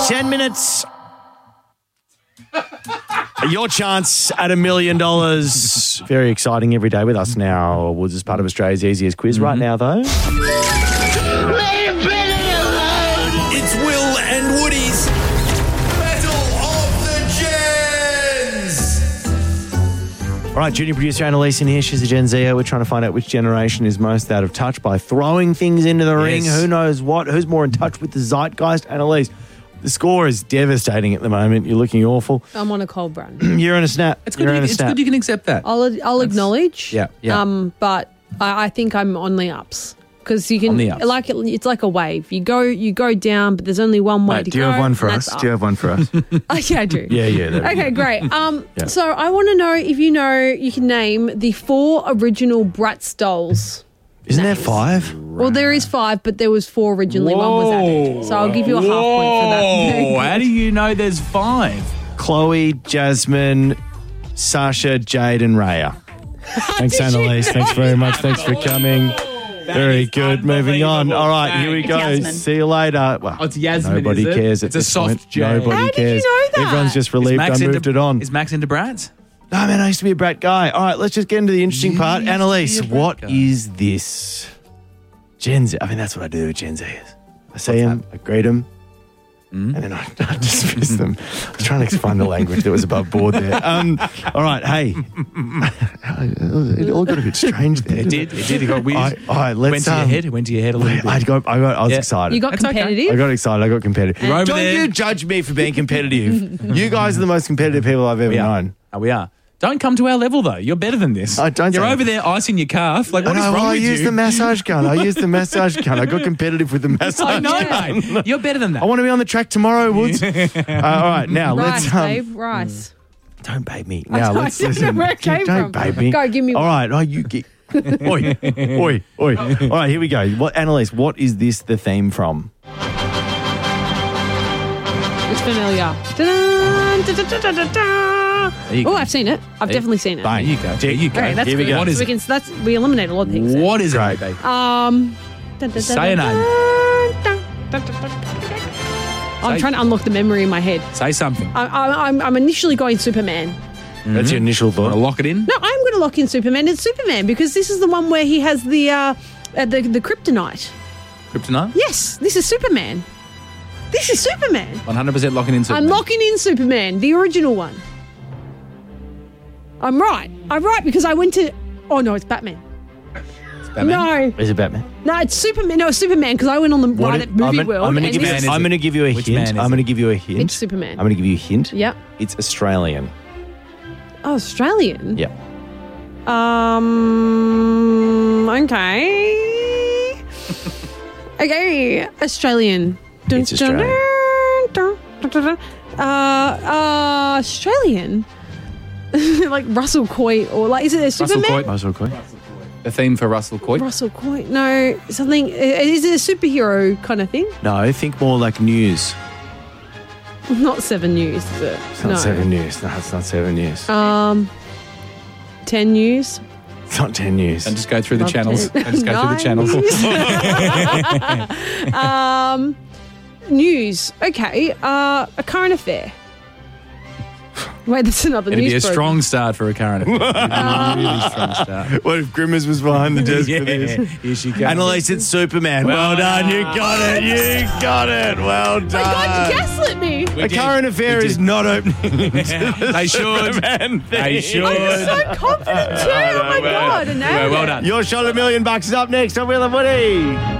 10 minutes. Your chance at $1 million. Very exciting every day with us now. Woods is part of Australia's easiest quiz. Right now, though. It's Will and Woody's Battle of the Gens. All right, junior producer Annalise in here. She's a Gen Zer. We're trying to find out which generation is most out of touch by throwing things into the ring. Who knows what? Who's more in touch with the zeitgeist? Annalise, the score is devastating at the moment. You're looking awful. I'm on a cold run. You're in a snap. It's good. It's good you can accept that. I'll acknowledge. Yeah. But I think I'm on the ups because you can it's like a wave. You go down, but there's only one way to go. Do you have one for us? Up. Do you have one for us? Yeah, I do. Yeah. Okay, great. So I want to know if you can name the 4 original Bratz dolls. Isn't there 5? Well, there is 5, but there was 4 originally. One was added. So I'll give you a half point for that. Oh, how do you know there's 5? Chloe, Jasmine, Sasha, Jade, and Raya. Thanks, Annalise. Thanks very much. Thanks for coming. Very good. Moving on. All right, here we go. Yasmin. See you later. Well, it's Yasmin. Nobody cares. It's a soft J. Nobody How cares. did you know that? Everyone's just relieved I moved it on. Is Max into Bratz? No, man, I used to be a brat guy. All right, let's just get into the interesting part. Annalise, what is this? Gen Z. I mean, that's what I do with Gen Zers. I see them, I greet them, and then I dismiss them. I was trying to find the language that was above board there. All right, hey. It all got a bit strange there. It did. It got weird. All right, let's... It went to your head a little bit. I was excited. You got competitive? I got excited. I got competitive. You're over Don't there. you judge me for being competitive. You guys are the most competitive people I've ever known. We are. Don't come to our level, though. You're better than this. You're over there icing your calf. Like, what is wrong with you? I used the massage gun. I got competitive with the massage I know, gun. mate. You're better than that. I want to be on the track tomorroy, Woods. All right, now Rice, let's... babe, rice. Don't babe me. Now let's I don't know where it came Don't from. babe me. Go, give me All one. right, you get... Oi. All right, here we go. Annalise, what is this the theme from? It's familiar. Oh, I've seen it. I've definitely seen it. Bang. There you go. There you go. Okay, that's Here we good. go. What is So we eliminate a lot of things. there. What is Great. it, babe? Say a name. I'm trying to unlock the memory in my head. Say something. I'm initially going Superman. That's your initial thought. Want to lock it in? No, I'm going to lock in Superman. It's Superman because this is the one where he has the kryptonite. Kryptonite? Yes, this is Superman. This is Superman. 100% locking in Superman. I'm locking in Superman, the original one. I'm right because I went to... Oh, no, it's Batman. It's Batman. No. Is it Batman? No, it's Superman. No, Superman because I went on the ride at Movie World. I'm going and to this is- give you a Which hint. man is I'm going to it? give you a hint. It's Superman. I'm going to give you a hint. Yep. It's Australian. Oh, Australian? Yeah. Okay. Okay, Australian. It's Australian. Australian? Like Russell Coight or like, is it a Superman? Russell Coight. The theme for Russell Coight? Russell Coight. No, something. Is it a superhero kind of thing? No, I think more like news. Not 7 News, is it? It's not 7 News. No, it's not 7 News. 10 News. It's not 10 News. And just go through the Love channels. it. And just go through the channels. News. Okay. A current affair. Wait, that's another It'd news be a program. strong start for a current affair. It'd be a really strong start. What if Grimmers was behind the desk for this? Here she comes. Annalise, it's Superman. Well done. You got it. You got it. Well done. My God, you gaslit me. A current affair is not opening. They should. They should. I'm so confident too. Oh my God. And now Well done. Your shot $1 million is up next on Will and Woody.